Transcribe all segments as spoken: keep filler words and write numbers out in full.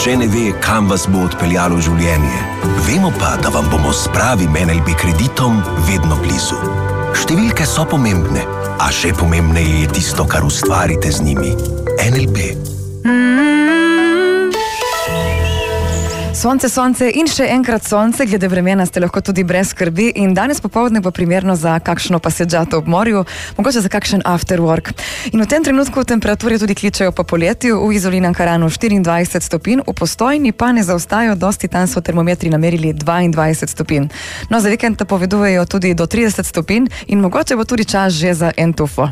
nihče ne ve, kam vas bo odpeljalo življenje. Vemo pa, da vam bomo s pravim N L B kreditom vedno blizu. Številke so pomembne, a še pomembneje je tisto, kar ustvarite z njimi. N L B. Sonce, sonce in še enkrat sonce, glede vremena ste lahko tudi brez skrbi in danes popoldne bo primerno za kakšno paseđato ob morju, mogoče za kakšen after work. In v tem trenutku temperature tudi kličejo po poletju, v Izoli in Ankaranu štiriindvajset stopinj, v Postojni pa ne zaostajajo dosti, tam so termometri namerili dvaindvajset stopinj. No, za vikend napovedujejo tudi do trideset stopinj in mogoče bo tudi čas že za en tufo.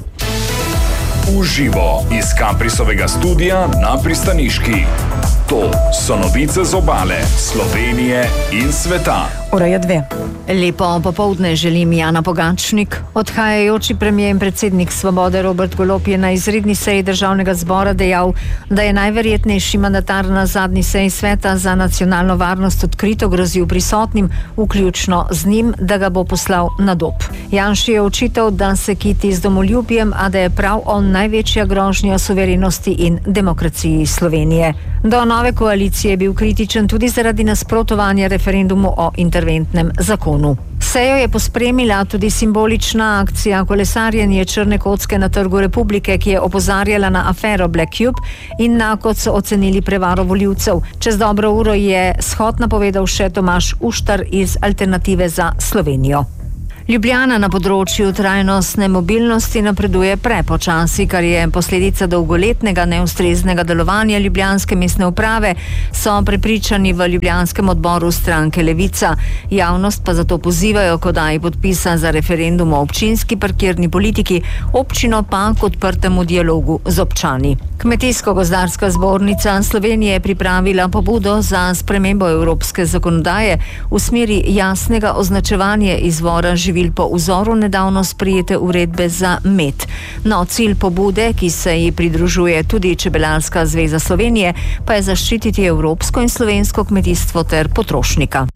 Uživo iz Kaprisovega studia na Pristaniški. To so novice z obale, Slovenije in sveta. Ura je dve. Lepo popoldne želim Jana Pogačnik. Odhajajoči premijer in predsednik Svobode Robert Golob je na izredni seji državnega zbora dejal, da je najverjetnejši mandatar na zadnji seji sveta za nacionalno varnost odkrito grozil prisotnim, vključno z njim, da ga bo poslal na dob. Janši je očital, da se kiti z domoljubjem, a da je prav on največja grožnja suverenosti in demokraciji Slovenije. Do nove koalicije je bil kritičen tudi zaradi nasprotovanja referendumu o interventnem zakonu. Sejo je pospremila tudi simbolična akcija kolesarjenje črne kocke na Trgu Republike, ki je opozarjala na afero Black Cube in na, kot so ocenili, prevaro volivcev. Čez dobro uro je shod napovedal še Tomaž Uštar iz Alternative za Slovenijo. Ljubljana na področju trajnostne mobilnosti napreduje prepočasi, kar je posledica dolgoletnega neustreznega delovanja ljubljanske mestne uprave, so prepričani v ljubljanskem odboru stranke Levica. Javnost pa zato pozivajo k oddaji podpisa za referendum o občinski parkirni politiki, občino pa k odprtemu dialogu z občani. Kmetijsko-gozdarska zbornica Slovenije je pripravila pobudo za spremembo evropske zakonodaje v smeri jasnega označevanja izvora živil po vzoru nedavno sprejete uredbe za med. No, cilj pobude, ki se ji pridružuje tudi Čebelarska zveza Slovenije, pa je zaščititi evropsko in slovensko kmetijstvo ter potrošnika.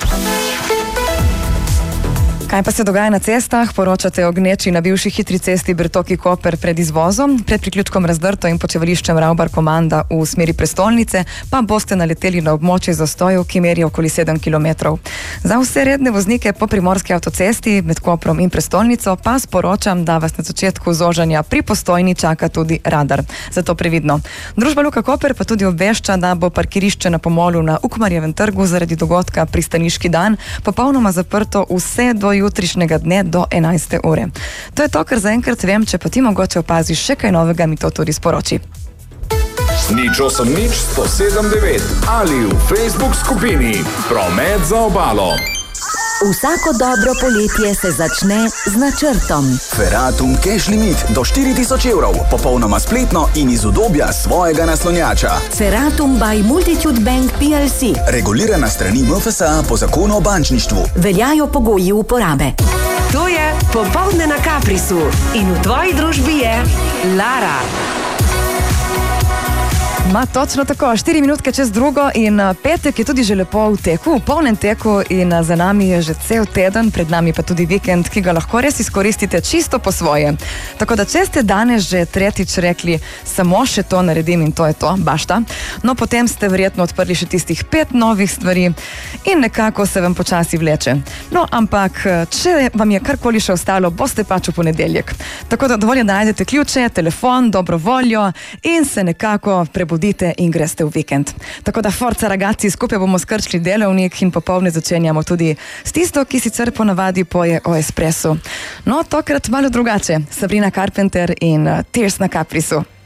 Kaj pa se dogaja na cestah? Poročate o gneči na bivši hitri cesti Bertoki-Koper pred izvozom, pred priključkom Razdrto in počevališčem Ravbar-Komanda v smeri prestolnice, pa boste naleteli na območje zastojev, ki meri okoli sedem kilometrov. Za vse redne voznike po primorski avtocesti med Koprom in prestolnico pa sporočam, da vas na začetku zožanja pri Postojni čaka tudi radar. Zato previdno. Družba Luka Koper pa tudi obvešča, da bo parkirišče na Pomolu na Ukmarjevem trgu zaradi dogodka Pristaniški dan popolnoma zaprto vse do jutrišnjega dne do enajste ure. To je to, kar zaenkrat vem, če pa ti mogoče opaziš še kaj novega, mi to tudi sporoči. Nič osem nič sto sedem devet ali v Facebook skupini Promet za obalo. Vsako dobro poletje se začne z načrtom. Feratum Cash Limit do štiri tisoč evrov, popolnoma spletno in iz udobja svojega naslonjača. Feratum by Multitude Bank P L C. Regulirana strani M F S A po zakonu o bančništvu. Veljajo pogoji uporabe. To je Popoldne na Kaprisu in v tvoji družbi je Lara. Ma točno tako, štiri minutke čez drugo in petek je tudi že lepo v teku, v polnem teku in za nami je že cel teden, pred nami pa tudi vikend, ki ga lahko res izkoristite čisto po svoje. Tako da če ste danes že tretjič rekli, samo še to naredim in to je to, bašta, no potem ste verjetno odprli še tistih pet novih stvari in nekako se vam počasi vleče. No, ampak če vam je karkoli še ostalo, boste pač v ponedeljek. Tako da dovolj najdete ključe, telefon, dobro voljo in se nekako prebudite in greste v vikend. Tako da forca ragazzi, skupaj bomo skrčili delovnik in popoldne začenjamo tudi s tisto, ki sicer ponavadi poje o espresu. No, tokrat malo drugače. Sabrina Carpenter in Tears na Kaprisu.